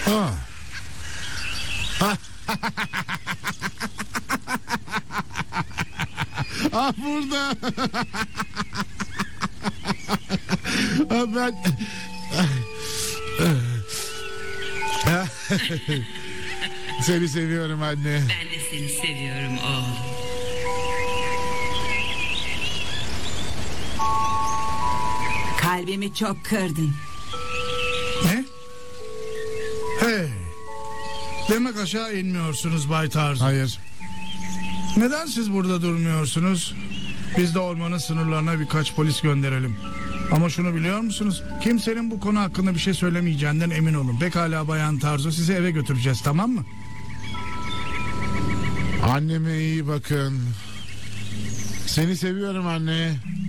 Ha. Ah, burada. Ben seni seviyorum anne. Ben de seni seviyorum oğlum. Kalbimi çok kırdın. Ne? Hey. Demek aşağı inmiyorsunuz Bay Tarzan. Hayır. Neden siz burada durmuyorsunuz? Biz de ormanın sınırlarına birkaç polis gönderelim. Ama şunu biliyor musunuz? Kimsenin bu konu hakkında bir şey söylemeyeceğinden emin olun. Pekala Bayan Tarzo, sizi eve götüreceğiz, tamam mı? Anneme iyi bakın. Seni seviyorum anne.